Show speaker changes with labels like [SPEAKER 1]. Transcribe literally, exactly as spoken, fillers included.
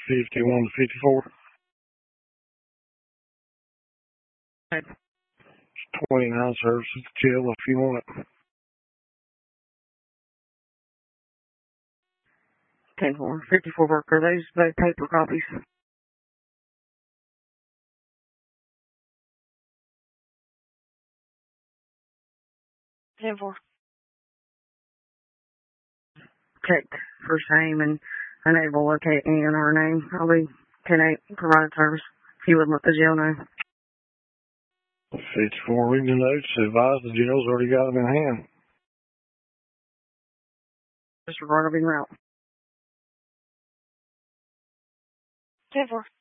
[SPEAKER 1] fifty-one to fifty-four.
[SPEAKER 2] Okay.
[SPEAKER 1] It's twenty-nine services to chill if you want it.
[SPEAKER 2] ten four, fifty-four worker, those, those paper copies. ten four. Check first name and unable to locate any under our name. I'll be ten eight provided service. If you would let the jail know.
[SPEAKER 1] fifty-four reading the notes, advise the jail's already got them in hand.
[SPEAKER 2] Disregard of en route. ten four.